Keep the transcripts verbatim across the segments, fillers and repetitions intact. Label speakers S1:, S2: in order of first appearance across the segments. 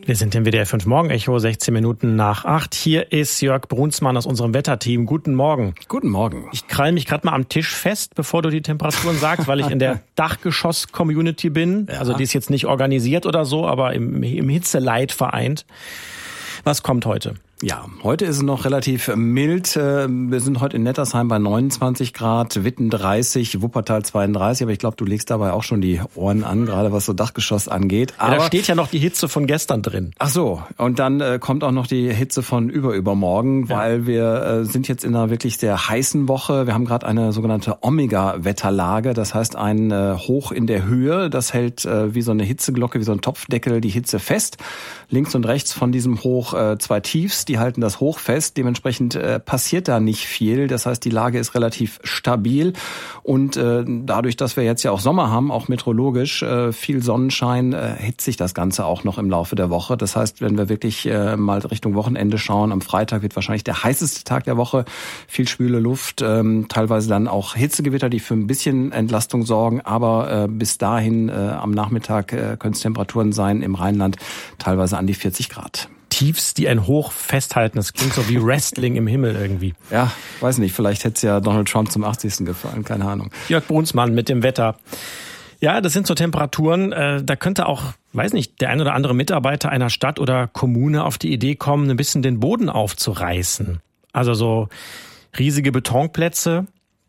S1: Wir sind im W D R fünf Morgen-Echo, sechzehn Minuten nach acht. Hier ist Jörg Brunsmann aus unserem Wetterteam. Guten Morgen.
S2: Guten Morgen.
S1: Ich krall mich gerade mal am Tisch fest, bevor du die Temperaturen sagst, weil ich in der Dachgeschoss-Community bin. Ja. Also die ist jetzt nicht organisiert oder so, aber im, im Hitzeleid vereint. Was kommt heute?
S2: Ja, heute ist es noch relativ mild. Wir sind heute in Nettersheim bei neunundzwanzig Grad, Witten dreißig, Wuppertal zweiunddreißig. Aber ich glaube, du legst dabei auch schon die Ohren an, gerade was so Dachgeschoss angeht.
S1: Aber ja, da steht ja noch die Hitze von gestern drin.
S2: Ach so, und dann äh, kommt auch noch die Hitze von überübermorgen, ja. weil wir äh, sind jetzt in einer wirklich sehr heißen Woche. Wir haben gerade eine sogenannte Omega-Wetterlage, das heißt ein äh, Hoch in der Höhe. Das hält äh, wie so eine Hitzeglocke, wie so ein Topfdeckel die Hitze fest. Links und rechts von diesem Hoch äh, zwei Tiefs. Die halten das Hoch fest. Dementsprechend äh, passiert da nicht viel. Das heißt, die Lage ist relativ stabil. Und äh, dadurch, dass wir jetzt ja auch Sommer haben, auch meteorologisch, äh, viel Sonnenschein, äh, hitzt sich das Ganze auch noch im Laufe der Woche. Das heißt, wenn wir wirklich äh, mal Richtung Wochenende schauen, am Freitag wird wahrscheinlich der heißeste Tag der Woche. Viel schwüle Luft, ähm, teilweise dann auch Hitzegewitter, die für ein bisschen Entlastung sorgen. Aber äh, bis dahin äh, am Nachmittag äh, können es Temperaturen sein im Rheinland, teilweise an die vierzig Grad.
S1: Tiefs, die ein Hoch festhalten. Das klingt so wie Wrestling im Himmel irgendwie.
S2: Ja, weiß nicht, vielleicht hätte es ja Donald Trump zum achtzigsten gefallen, keine Ahnung.
S1: Jörg Brunsmann mit dem Wetter. Ja, das sind so Temperaturen, äh, da könnte auch, weiß nicht, der ein oder andere Mitarbeiter einer Stadt oder Kommune auf die Idee kommen, ein bisschen den Boden aufzureißen. Also so riesige Betonplätze.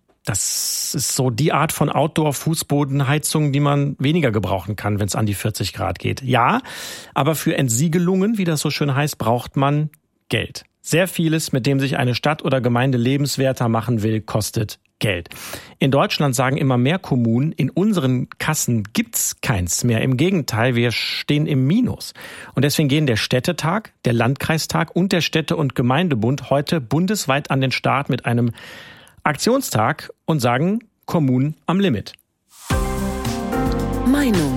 S1: Das ist so die Art von Outdoor-Fußbodenheizung, die man weniger gebrauchen kann, wenn es an die vierzig Grad geht. Ja, aber für Entsiegelungen, wie das so schön heißt, braucht man Geld. Sehr vieles, mit dem sich eine Stadt oder Gemeinde lebenswerter machen will, kostet Geld. In Deutschland sagen immer mehr Kommunen, in unseren Kassen gibt's keins mehr. Im Gegenteil, wir stehen im Minus. Und deswegen gehen der Städtetag, der Landkreistag und der Städte- und Gemeindebund heute bundesweit an den Start mit einem Aktionstag und sagen, Kommunen am Limit.
S3: Meinung.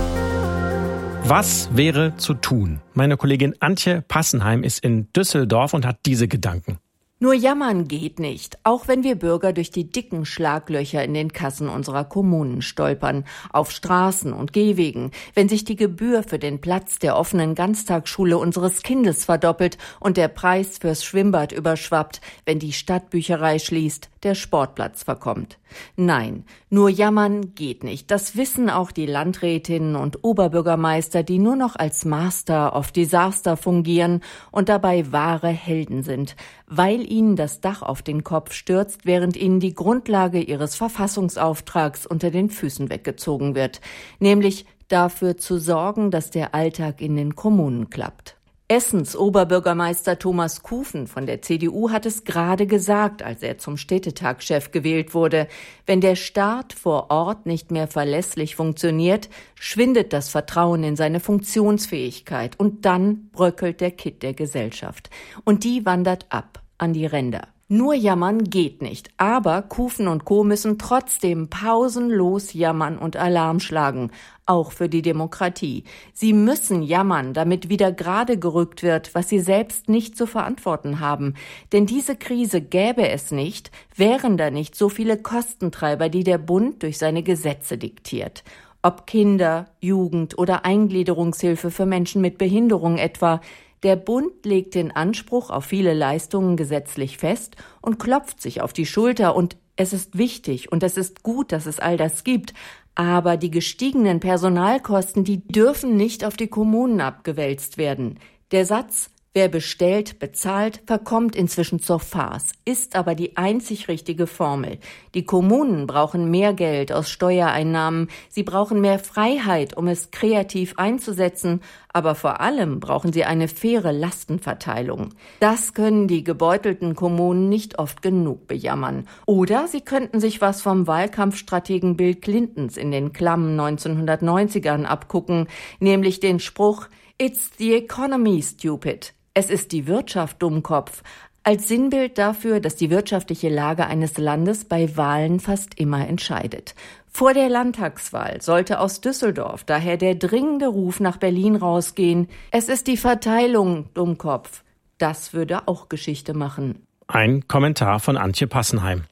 S1: Was wäre zu tun? Meine Kollegin Antje Passenheim ist in Düsseldorf und hat diese Gedanken.
S3: Nur jammern geht nicht, auch wenn wir Bürger durch die dicken Schlaglöcher in den Kassen unserer Kommunen stolpern, auf Straßen und Gehwegen, wenn sich die Gebühr für den Platz der offenen Ganztagsschule unseres Kindes verdoppelt und der Preis fürs Schwimmbad überschwappt, wenn die Stadtbücherei schließt, der Sportplatz verkommt. Nein, nur jammern geht nicht. Das wissen auch die Landrätinnen und Oberbürgermeister, die nur noch als Master of Disaster fungieren und dabei wahre Helden sind, weil ihnen das Dach auf den Kopf stürzt, während ihnen die Grundlage ihres Verfassungsauftrags unter den Füßen weggezogen wird, nämlich dafür zu sorgen, dass der Alltag in den Kommunen klappt. Essens Oberbürgermeister Thomas Kufen von der C D U hat es gerade gesagt, als er zum Städtetagschef gewählt wurde. Wenn der Staat vor Ort nicht mehr verlässlich funktioniert, schwindet das Vertrauen in seine Funktionsfähigkeit und dann bröckelt der Kitt der Gesellschaft. Und die wandert ab an die Ränder. Nur jammern geht nicht, aber Kufen und Co. müssen trotzdem pausenlos jammern und Alarm schlagen, auch für die Demokratie. Sie müssen jammern, damit wieder gerade gerückt wird, was sie selbst nicht zu verantworten haben. Denn diese Krise gäbe es nicht, wären da nicht so viele Kostentreiber, die der Bund durch seine Gesetze diktiert. Ob Kinder, Jugend oder Eingliederungshilfe für Menschen mit Behinderung etwa. Der Bund legt den Anspruch auf viele Leistungen gesetzlich fest und klopft sich auf die Schulter. Und es ist wichtig und es ist gut, dass es all das gibt. Aber die gestiegenen Personalkosten, die dürfen nicht auf die Kommunen abgewälzt werden. Der Satz, wer bestellt, bezahlt, verkommt inzwischen zur Farce, ist aber die einzig richtige Formel. Die Kommunen brauchen mehr Geld aus Steuereinnahmen, sie brauchen mehr Freiheit, um es kreativ einzusetzen, aber vor allem brauchen sie eine faire Lastenverteilung. Das können die gebeutelten Kommunen nicht oft genug bejammern. Oder sie könnten sich was vom Wahlkampfstrategen Bill Clintons in den klammen neunzehnhundertneunzigern abgucken, nämlich den Spruch "It's the economy, stupid." Es ist die Wirtschaft, Dummkopf, als Sinnbild dafür, dass die wirtschaftliche Lage eines Landes bei Wahlen fast immer entscheidet. Vor der Landtagswahl sollte aus Düsseldorf daher der dringende Ruf nach Berlin rausgehen. Es ist die Verteilung, Dummkopf. Das würde auch Geschichte machen.
S1: Ein Kommentar von Antje Passenheim.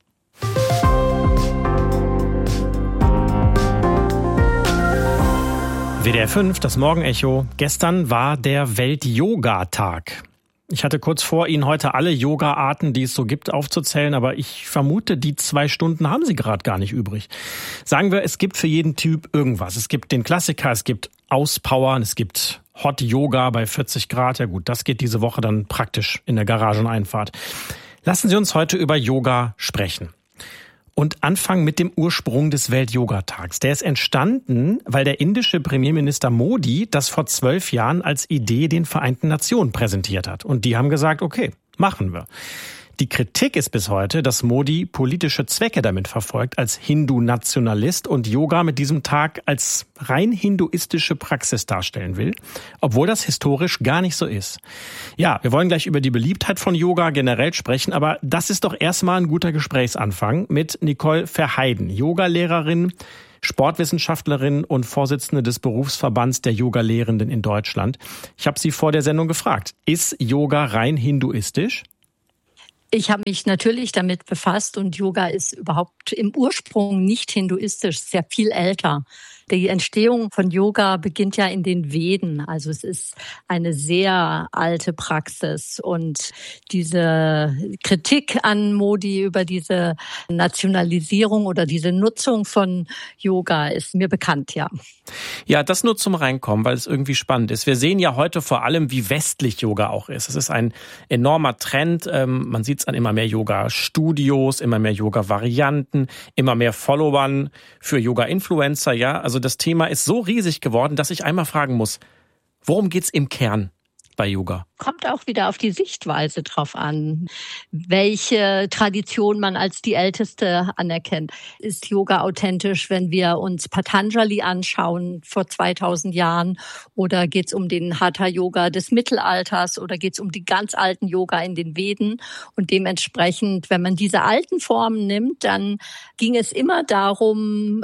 S1: W D R fünf, das Morgenecho. Gestern war der Welt-Yoga-Tag. Ich hatte kurz vor, Ihnen heute alle Yoga-Arten, die es so gibt, aufzuzählen, aber ich vermute, die zwei Stunden haben Sie gerade gar nicht übrig. Sagen wir, es gibt für jeden Typ irgendwas. Es gibt den Klassiker, es gibt Auspowern, es gibt Hot Yoga bei vierzig Grad. Ja gut, das geht diese Woche dann praktisch in der Garageneinfahrt. Lassen Sie uns heute über Yoga sprechen. Und anfangen mit dem Ursprung des Welt-Yoga-Tags. Der ist entstanden, weil der indische Premierminister Modi das vor zwölf Jahren als Idee den Vereinten Nationen präsentiert hat. Und die haben gesagt, okay, machen wir. Die Kritik ist bis heute, dass Modi politische Zwecke damit verfolgt als Hindu-Nationalist und Yoga mit diesem Tag als rein hinduistische Praxis darstellen will, obwohl das historisch gar nicht so ist. Ja, wir wollen gleich über die Beliebtheit von Yoga generell sprechen, aber das ist doch erstmal ein guter Gesprächsanfang mit Nicole Verheiden, Yogalehrerin, Sportwissenschaftlerin und Vorsitzende des Berufsverbands der Yogalehrenden in Deutschland. Ich habe sie vor der Sendung gefragt, ist Yoga rein hinduistisch?
S4: Ich habe mich natürlich damit befasst und Yoga ist überhaupt im Ursprung nicht hinduistisch, sehr viel älter. Die Entstehung von Yoga beginnt ja in den Veden. Also es ist eine sehr alte Praxis. Und diese Kritik an Modi über diese Nationalisierung oder diese Nutzung von Yoga ist mir bekannt, ja.
S1: Ja, das nur zum Reinkommen, weil es irgendwie spannend ist. Wir sehen ja heute vor allem, wie westlich Yoga auch ist. Es ist ein enormer Trend. Man sieht es an immer mehr Yoga-Studios, immer mehr Yoga-Varianten, immer mehr Followern für Yoga-Influencer, ja. Also das Thema ist so riesig geworden, dass ich einmal fragen muss, worum geht's im Kern bei Yoga?
S4: Kommt auch wieder auf die Sichtweise drauf an, welche Tradition man als die älteste anerkennt. Ist Yoga authentisch, wenn wir uns Patanjali anschauen vor zweitausend Jahren? Oder geht's um den Hatha-Yoga des Mittelalters? Oder geht's um die ganz alten Yoga in den Veden? Und dementsprechend, wenn man diese alten Formen nimmt, dann ging es immer darum,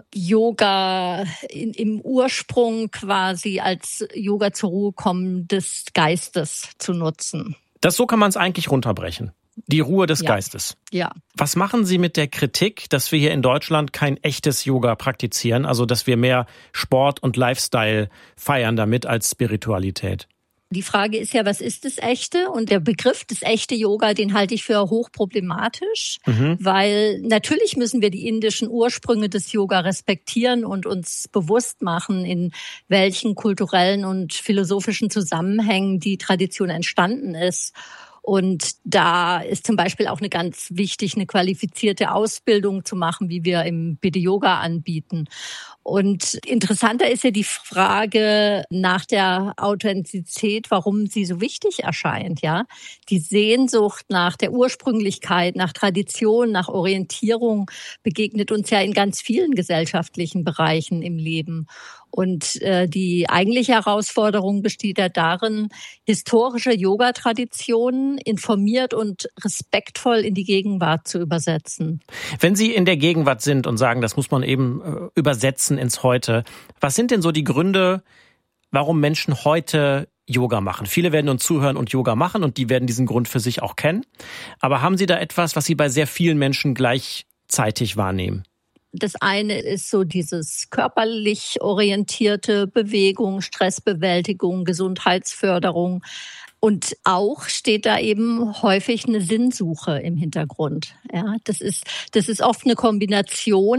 S4: Yoga in, im Ursprung quasi als Yoga zur Ruhe kommen des Geistes zu nutzen.
S1: Das so kann man es eigentlich runterbrechen. Die Ruhe des
S4: ja.
S1: Geistes.
S4: Ja.
S1: Was machen Sie mit der Kritik, dass wir hier in Deutschland kein echtes Yoga praktizieren, also dass wir mehr Sport und Lifestyle feiern damit als Spiritualität?
S4: Die Frage ist ja, was ist das Echte? Und der Begriff des echte Yoga, den halte ich für hochproblematisch, mhm. weil natürlich müssen wir die indischen Ursprünge des Yoga respektieren und uns bewusst machen, in welchen kulturellen und philosophischen Zusammenhängen die Tradition entstanden ist. Und da ist zum Beispiel auch eine ganz wichtig, eine qualifizierte Ausbildung zu machen, wie wir im B D Yoga anbieten. Und interessanter ist ja die Frage nach der Authentizität, warum sie so wichtig erscheint, ja. Die Sehnsucht nach der Ursprünglichkeit, nach Tradition, nach Orientierung begegnet uns ja in ganz vielen gesellschaftlichen Bereichen im Leben. Und äh, die eigentliche Herausforderung besteht ja darin, historische Yoga-Traditionen informiert und respektvoll in die Gegenwart zu übersetzen.
S1: Wenn Sie in der Gegenwart sind und sagen, das muss man eben äh, übersetzen ins Heute, was sind denn so die Gründe, warum Menschen heute Yoga machen? Viele werden uns zuhören und Yoga machen und die werden diesen Grund für sich auch kennen. Aber haben Sie da etwas, was Sie bei sehr vielen Menschen gleichzeitig wahrnehmen?
S4: Das eine ist so dieses körperlich orientierte Bewegung, Stressbewältigung, Gesundheitsförderung. Und auch steht da eben häufig eine Sinnsuche im Hintergrund. Ja, das ist, das ist oft eine Kombination,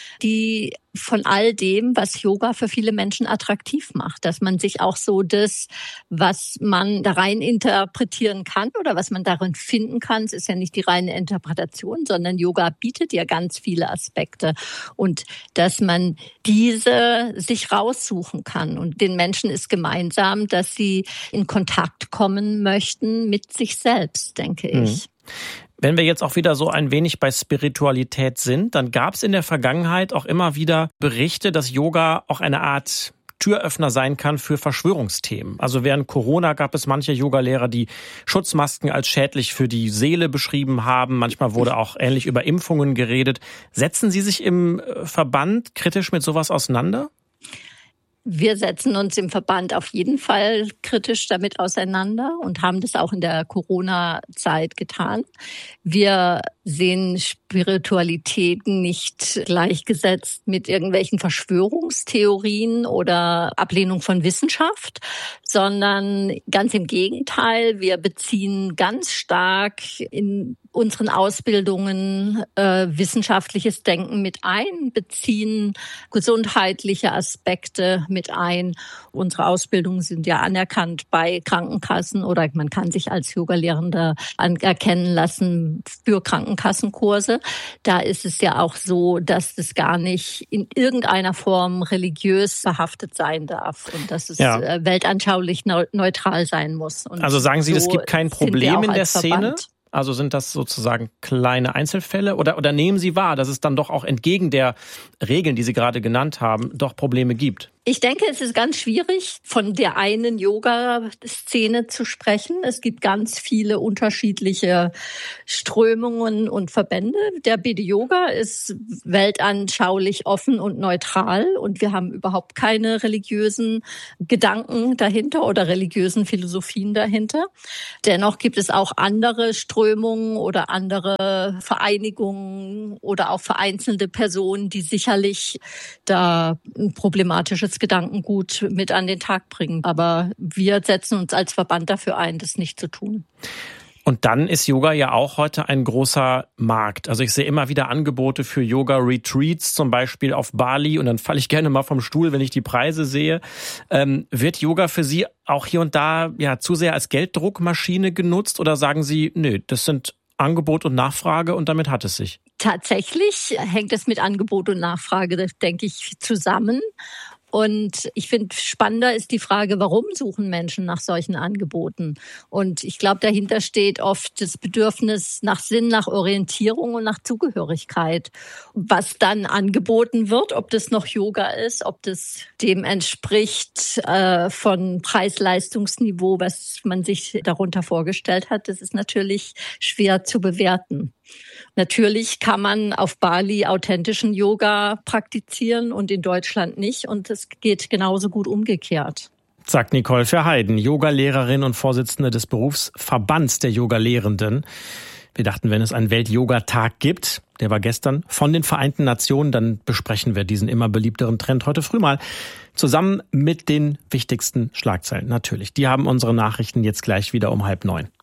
S4: die von all dem, was Yoga für viele Menschen attraktiv macht, dass man sich auch so das, was man da rein interpretieren kann oder was man darin finden kann, es ist ja nicht die reine Interpretation, sondern Yoga bietet ja ganz viele Aspekte und dass man diese sich raussuchen kann. Und den Menschen ist gemeinsam, dass sie in Kontakt kommen möchten mit sich selbst, denke ich.
S1: Mhm. Wenn wir jetzt auch wieder so ein wenig bei Spiritualität sind, dann gab es in der Vergangenheit auch immer wieder Berichte, dass Yoga auch eine Art Türöffner sein kann für Verschwörungsthemen. Also während Corona gab es manche Yogalehrer, die Schutzmasken als schädlich für die Seele beschrieben haben. Manchmal wurde auch ähnlich über Impfungen geredet. Setzen Sie sich im Verband kritisch mit sowas auseinander?
S4: Wir setzen uns im Verband auf jeden Fall kritisch damit auseinander und haben das auch in der Corona-Zeit getan. Wir sehen Spiritualität nicht gleichgesetzt mit irgendwelchen Verschwörungstheorien oder Ablehnung von Wissenschaft, sondern ganz im Gegenteil. Wir beziehen ganz stark in unseren Ausbildungen äh, wissenschaftliches Denken mit ein, beziehen gesundheitliche Aspekte mit ein. Unsere Ausbildungen sind ja anerkannt bei Krankenkassen oder man kann sich als Yogalehrender anerkennen lassen für Krankenkassenkurse. Da ist es ja auch so, dass das gar nicht in irgendeiner Form religiös behaftet sein darf und dass es ja. äh, weltanschaulich neutral sein muss. Und
S1: also sagen Sie,
S4: so
S1: es gibt kein Problem in der Szene?
S4: Verband.
S1: Also sind das sozusagen kleine Einzelfälle oder, oder nehmen Sie wahr, dass es dann doch auch entgegen der Regeln, die Sie gerade genannt haben, doch Probleme gibt?
S4: Ich denke, es ist ganz schwierig, von der einen Yoga-Szene zu sprechen. Es gibt ganz viele unterschiedliche Strömungen und Verbände. Der B D Yoga ist weltanschaulich offen und neutral und wir haben überhaupt keine religiösen Gedanken dahinter oder religiösen Philosophien dahinter. Dennoch gibt es auch andere Strömungen oder andere Vereinigungen oder auch vereinzelte Personen, die sicherlich da ein problematisches Gedankengut mit an den Tag bringen. Aber wir setzen uns als Verband dafür ein, das nicht zu tun.
S1: Und dann ist Yoga ja auch heute ein großer Markt. Also ich sehe immer wieder Angebote für Yoga-Retreats, zum Beispiel auf Bali. Und dann falle ich gerne mal vom Stuhl, wenn ich die Preise sehe. Ähm, wird Yoga für Sie auch hier und da ja zu sehr als Gelddruckmaschine genutzt? Oder sagen Sie, nö, das sind Angebot und Nachfrage und damit hat es sich?
S4: Tatsächlich hängt es mit Angebot und Nachfrage, das denke ich, zusammen. Und ich finde, spannender ist die Frage, warum suchen Menschen nach solchen Angeboten? Und ich glaube, dahinter steht oft das Bedürfnis nach Sinn, nach Orientierung und nach Zugehörigkeit. Was dann angeboten wird, ob das noch Yoga ist, ob das dem entspricht äh, von Preis-Leistungsniveau, was man sich darunter vorgestellt hat, das ist natürlich schwer zu bewerten. Natürlich kann man auf Bali authentischen Yoga praktizieren und in Deutschland nicht. Und es geht genauso gut umgekehrt.
S1: Sagt Nicole Verheiden, Yogalehrerin und Vorsitzende des Berufsverbands der Yogalehrenden. Wir dachten, wenn es einen Welt-Yoga-Tag gibt, der war gestern von den Vereinten Nationen, dann besprechen wir diesen immer beliebteren Trend heute früh mal zusammen mit den wichtigsten Schlagzeilen. Natürlich, die haben unsere Nachrichten jetzt gleich wieder um halb neun.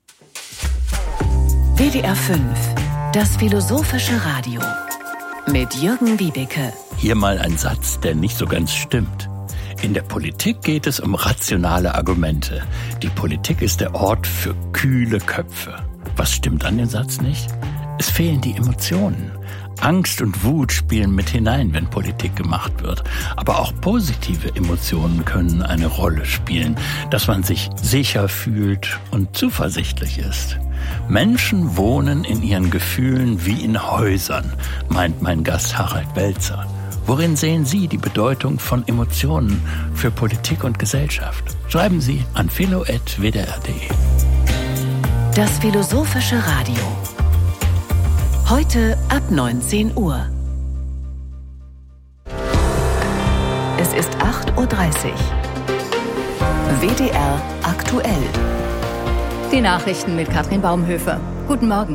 S5: W D R fünf, das philosophische Radio mit Jürgen Wiebeke.
S6: Hier mal ein Satz, der nicht so ganz stimmt. In der Politik geht es um rationale Argumente. Die Politik ist der Ort für kühle Köpfe. Was stimmt an dem Satz nicht? Es fehlen die Emotionen. Angst und Wut spielen mit hinein, wenn Politik gemacht wird. Aber auch positive Emotionen können eine Rolle spielen, dass man sich sicher fühlt und zuversichtlich ist. Menschen wohnen in ihren Gefühlen wie in Häusern, meint mein Gast Harald Welzer. Worin sehen Sie die Bedeutung von Emotionen für Politik und Gesellschaft? Schreiben Sie an philo at w d r punkt d e.
S5: Das philosophische Radio. Heute ab neunzehn Uhr. Es ist acht Uhr dreißig. W D R aktuell.
S7: Die Nachrichten mit Katrin Baumhöfer. Guten Morgen.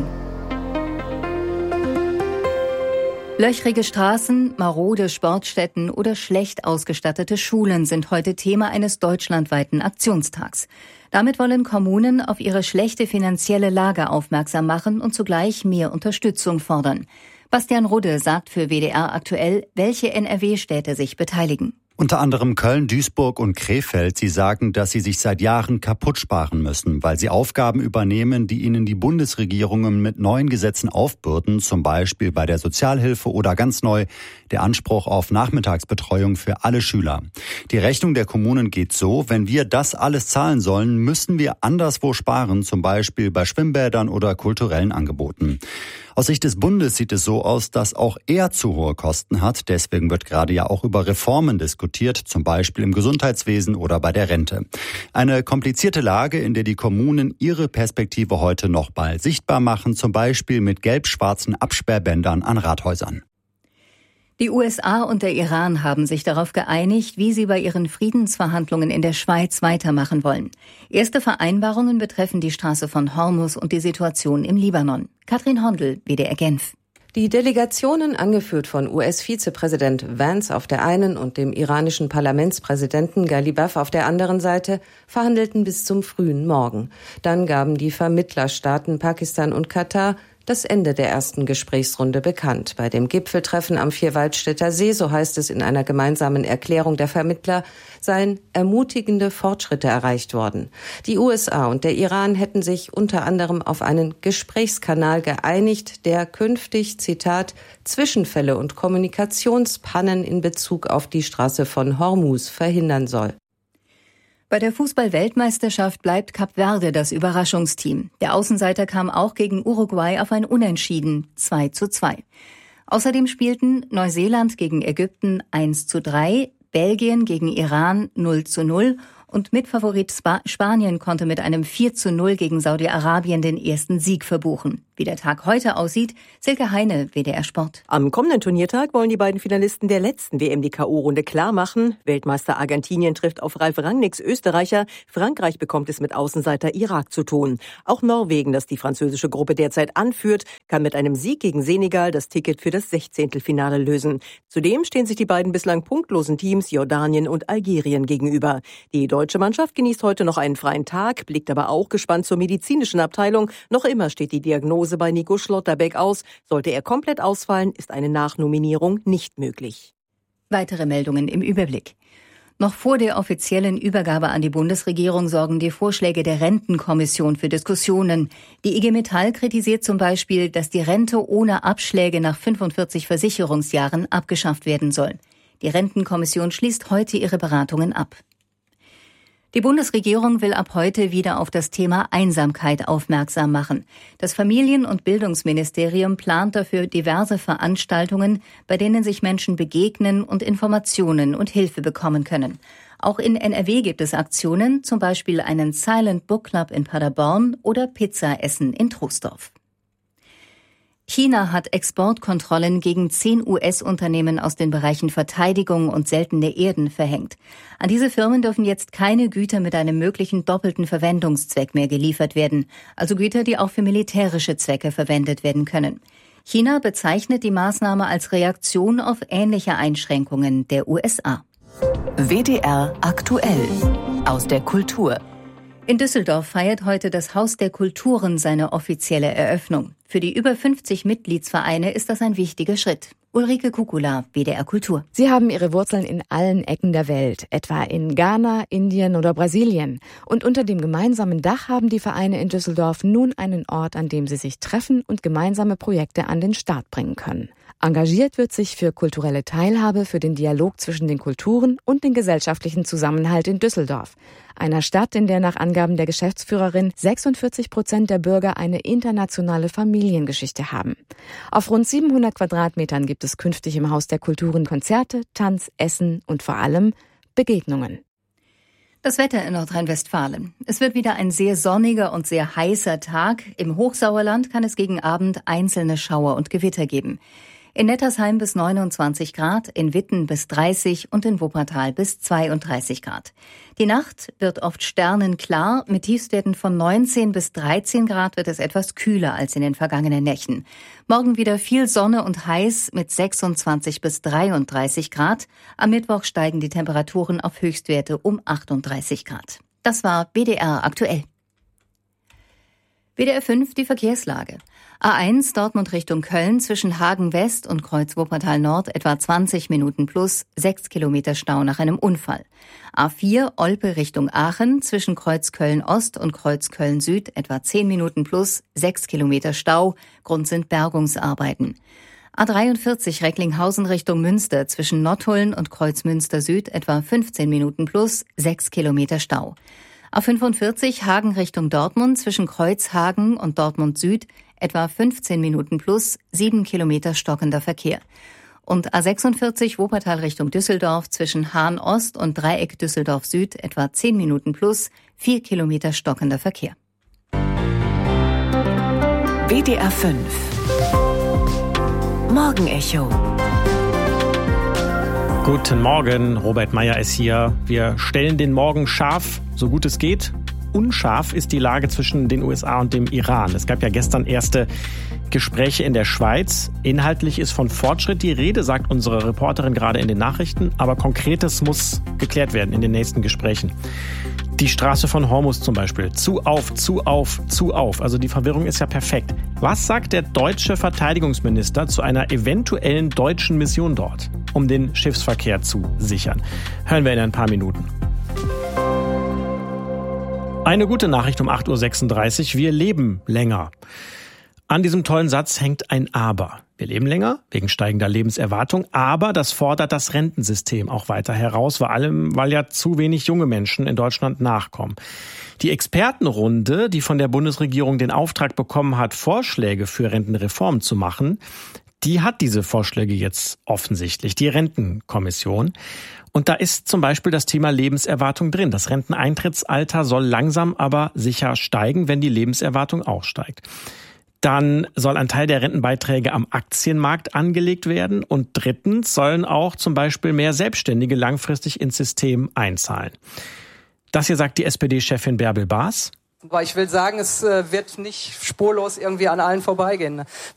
S7: Löchrige Straßen, marode Sportstätten oder schlecht ausgestattete Schulen sind heute Thema eines deutschlandweiten Aktionstags. Damit wollen Kommunen auf ihre schlechte finanzielle Lage aufmerksam machen und zugleich mehr Unterstützung fordern. Bastian Rudde sagt für W D R aktuell, welche N R W-Städte sich beteiligen.
S8: Unter anderem Köln, Duisburg und Krefeld. Sie sagen, dass sie sich seit Jahren kaputt sparen müssen, weil sie Aufgaben übernehmen, die ihnen die Bundesregierungen mit neuen Gesetzen aufbürden, zum Beispiel bei der Sozialhilfe oder ganz neu der Anspruch auf Nachmittagsbetreuung für alle Schüler. Die Rechnung der Kommunen geht so: Wenn wir das alles zahlen sollen, müssen wir anderswo sparen, zum Beispiel bei Schwimmbädern oder kulturellen Angeboten. Aus Sicht des Bundes sieht es so aus, dass auch er zu hohe Kosten hat. Deswegen wird gerade ja auch über Reformen diskutiert, zum Beispiel im Gesundheitswesen oder bei der Rente. Eine komplizierte Lage, in der die Kommunen ihre Perspektive heute noch mal sichtbar machen, zum Beispiel mit gelb-schwarzen Absperrbändern an Rathäusern.
S7: Die U S A und der Iran haben sich darauf geeinigt, wie sie bei ihren Friedensverhandlungen in der Schweiz weitermachen wollen. Erste Vereinbarungen betreffen die Straße von Hormuz und die Situation im Libanon. Katrin Hondel, W D R Genf.
S9: Die Delegationen, angeführt von U S-Vizepräsident Vance auf der einen und dem iranischen Parlamentspräsidenten Ghalibaf auf der anderen Seite, verhandelten bis zum frühen Morgen. Dann gaben die Vermittlerstaaten Pakistan und Katar das Ende der ersten Gesprächsrunde bekannt. Bei dem Gipfeltreffen am Vierwaldstätter See, so heißt es in einer gemeinsamen Erklärung der Vermittler, seien ermutigende Fortschritte erreicht worden. Die U S A und der Iran hätten sich unter anderem auf einen Gesprächskanal geeinigt, der künftig, Zitat, Zwischenfälle und Kommunikationspannen in Bezug auf die Straße von Hormuz verhindern soll.
S7: Bei der Fußball-Weltmeisterschaft bleibt Kap Verde das Überraschungsteam. Der Außenseiter kam auch gegen Uruguay auf ein Unentschieden, zwei zu zwei. Außerdem spielten Neuseeland gegen Ägypten eins zu drei, Belgien gegen Iran null zu null und Mitfavorit Sp- Spanien konnte mit einem vier zu null gegen Saudi-Arabien den ersten Sieg verbuchen. Wie der Tag heute aussieht, Silke Heine, W D R Sport.
S10: Am kommenden Turniertag wollen die beiden Finalisten der letzten W M die K O-Runde klar machen. Weltmeister Argentinien trifft auf Ralf Rangnicks Österreicher. Frankreich bekommt es mit Außenseiter Irak zu tun. Auch Norwegen, das die französische Gruppe derzeit anführt, kann mit einem Sieg gegen Senegal das Ticket für das Sechzehntelfinale lösen. Zudem stehen sich die beiden bislang punktlosen Teams Jordanien und Algerien gegenüber. Die deutsche Mannschaft genießt heute noch einen freien Tag, blickt aber auch gespannt zur medizinischen Abteilung. Noch immer steht die Diagnose bei Nico Schlotterbeck aus. Sollte er komplett ausfallen, ist eine Nachnominierung nicht möglich.
S7: Weitere Meldungen im Überblick. Noch vor der offiziellen Übergabe an die Bundesregierung sorgen die Vorschläge der Rentenkommission für Diskussionen. Die I G Metall kritisiert zum Beispiel, dass die Rente ohne Abschläge nach fünfundvierzig Versicherungsjahren abgeschafft werden soll. Die Rentenkommission schließt heute ihre Beratungen ab. Die Bundesregierung will ab heute wieder auf das Thema Einsamkeit aufmerksam machen. Das Familien- und Bildungsministerium plant dafür diverse Veranstaltungen, bei denen sich Menschen begegnen und Informationen und Hilfe bekommen können. Auch in N R W gibt es Aktionen, zum Beispiel einen Silent Book Club in Paderborn oder Pizzaessen in Troisdorf. China hat Exportkontrollen gegen zehn U S-Unternehmen aus den Bereichen Verteidigung und seltene Erden verhängt. An diese Firmen dürfen jetzt keine Güter mit einem möglichen doppelten Verwendungszweck mehr geliefert werden, also Güter, die auch für militärische Zwecke verwendet werden können. China bezeichnet die Maßnahme als Reaktion auf ähnliche Einschränkungen der U S A.
S5: W D R aktuell aus der Kultur.
S7: In Düsseldorf feiert heute das Haus der Kulturen seine offizielle Eröffnung. Für die über fünfzig Mitgliedsvereine ist das ein wichtiger Schritt. Ulrike Kukula, W D R Kultur.
S11: Sie haben ihre Wurzeln in allen Ecken der Welt, etwa in Ghana, Indien oder Brasilien. Und unter dem gemeinsamen Dach haben die Vereine in Düsseldorf nun einen Ort, an dem sie sich treffen und gemeinsame Projekte an den Start bringen können. Engagiert wird sich für kulturelle Teilhabe, für den Dialog zwischen den Kulturen und den gesellschaftlichen Zusammenhalt in Düsseldorf. Einer Stadt, in der nach Angaben der Geschäftsführerin sechsundvierzig Prozent der Bürger eine internationale Familiengeschichte haben. Auf rund siebenhundert Quadratmetern gibt es künftig im Haus der Kulturen Konzerte, Tanz, Essen und vor allem Begegnungen.
S7: Das Wetter in Nordrhein-Westfalen. Es wird wieder ein sehr sonniger und sehr heißer Tag. Im Hochsauerland kann es gegen Abend einzelne Schauer und Gewitter geben. In Nettersheim bis neunundzwanzig Grad, in Witten bis dreißig und in Wuppertal bis zweiunddreißig Grad. Die Nacht wird oft sternenklar. Mit Tiefstwerten von neunzehn bis dreizehn Grad wird es etwas kühler als in den vergangenen Nächten. Morgen wieder viel Sonne und heiß mit sechsundzwanzig bis dreiunddreißig Grad. Am Mittwoch steigen die Temperaturen auf Höchstwerte um achtunddreißig Grad. Das war B D R aktuell. W D R fünf, die Verkehrslage. A eins Dortmund Richtung Köln zwischen Hagen West und Kreuz Wuppertal Nord etwa zwanzig Minuten plus, sechs Kilometer Stau nach einem Unfall. A vier Olpe Richtung Aachen zwischen Kreuz Köln Ost und Kreuz Köln Süd etwa zehn Minuten plus, sechs Kilometer Stau, Grund sind Bergungsarbeiten. A dreiundvierzig Recklinghausen Richtung Münster zwischen Nottuln und Kreuz Münster Süd etwa fünfzehn Minuten plus, sechs Kilometer Stau. A fünfundvierzig Hagen Richtung Dortmund zwischen Kreuzhagen und Dortmund Süd etwa fünfzehn Minuten plus, sieben Kilometer stockender Verkehr. Und A sechsundvierzig Wuppertal Richtung Düsseldorf zwischen Hahn Ost und Dreieck Düsseldorf Süd etwa zehn Minuten plus, vier Kilometer stockender Verkehr.
S5: W D R fünf Morgenecho.
S1: Guten Morgen, Robert Meyer ist hier. Wir stellen den Morgen scharf, so gut es geht. unscharf ist die Lage zwischen den U S A und dem Iran. Es gab ja gestern erste Gespräche in der Schweiz. Inhaltlich ist von Fortschritt die Rede, sagt unsere Reporterin gerade in den Nachrichten. Aber Konkretes muss geklärt werden in den nächsten Gesprächen. Die Straße von Hormuz zum Beispiel. Zu auf, zu auf, zu auf. Also die Verwirrung ist ja perfekt. Was sagt der deutsche Verteidigungsminister zu einer eventuellen deutschen Mission dort, um den Schiffsverkehr zu sichern? Hören wir in ein paar Minuten. Eine gute Nachricht um acht Uhr sechsunddreißig. Wir leben länger. An diesem tollen Satz hängt ein Aber. Wir leben länger, wegen steigender Lebenserwartung, aber das fordert das Rentensystem auch weiter heraus, vor allem, weil ja zu wenig junge Menschen in Deutschland nachkommen. Die Expertenrunde, die von der Bundesregierung den Auftrag bekommen hat, Vorschläge für Rentenreform zu machen, die hat diese Vorschläge jetzt offensichtlich, die Rentenkommission. Und da ist zum Beispiel das Thema Lebenserwartung drin. Das Renteneintrittsalter soll langsam aber sicher steigen, wenn die Lebenserwartung auch steigt. Dann soll ein Teil der Rentenbeiträge am Aktienmarkt angelegt werden. Und drittens sollen auch zum Beispiel mehr Selbstständige langfristig ins System einzahlen. Das hier sagt die S P D-Chefin Bärbel Baas.
S12: Aber ich will sagen, es wird nicht spurlos irgendwie an allen vorbeigehen.